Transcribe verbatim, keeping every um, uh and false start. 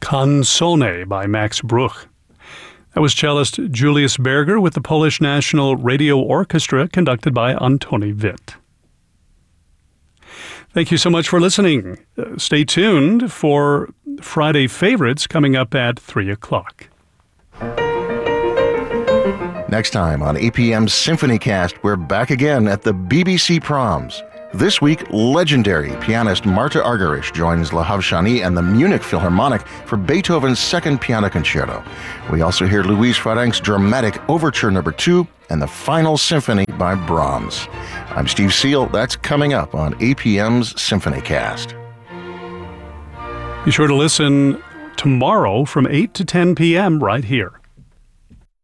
Canzone by Max Bruch. That was cellist Julius Berger with the Polish National Radio Orchestra, conducted by Antoni Witt. Thank you so much for listening. Uh, stay tuned for Friday Favorites coming up at three o'clock. Next time on A P M's Symphony Cast, we're back again at the B B C Proms. This week, legendary pianist Marta Argerich joins La Havshani and the Munich Philharmonic for Beethoven's Second Piano Concerto. We also hear Louise Farenk's dramatic Overture Number Two and the Final Symphony by Brahms. I'm Steve Seal. That's coming up on A P M's Symphony Cast. Be sure to listen tomorrow from eight to ten p.m. right here.